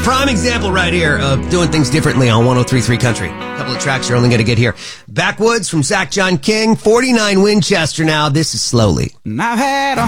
prime example right here of doing things differently on 103.3 Country. A couple of tracks you're only going to get here. Backwoods from Zach John King, 49 Winchester now. This is Slowly. I've had